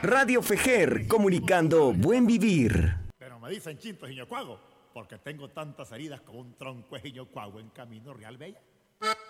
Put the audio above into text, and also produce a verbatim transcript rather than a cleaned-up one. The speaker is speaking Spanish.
Radio Fejer, comunicando buen vivir. Pero me dicen chinto jiñocuago, porque tengo tantas heridas como un tronco de jiñocuago en camino Real Bella.